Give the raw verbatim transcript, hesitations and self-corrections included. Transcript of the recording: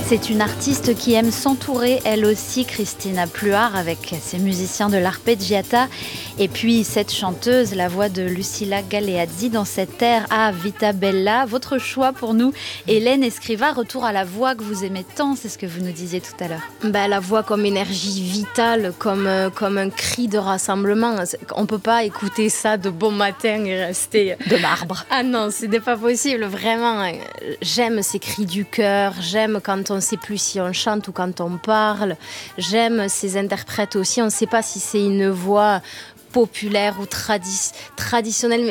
C'est une artiste qui aime s'entourer, elle aussi, Cristina Pluart, avec ses musiciens de l'arpeggiata. Et puis cette chanteuse, la voix de Lucilla Galeazzi dans cet air à Vita Bella. Votre choix pour nous, Hélène Escriva, retour à la voix que vous aimez tant, c'est ce que vous nous disiez tout à l'heure. Ben, la voix comme énergie vitale, comme, comme un cri de rassemblement. On ne peut pas écouter ça de bon matin et rester... De marbre. Ah non, ce n'est pas possible, vraiment. J'aime ces cris du cœur, j'aime quand on ne sait plus si on chante ou quand on parle. J'aime ces interprètes aussi, on ne sait pas si c'est une voix populaire ou tradi- traditionnelle,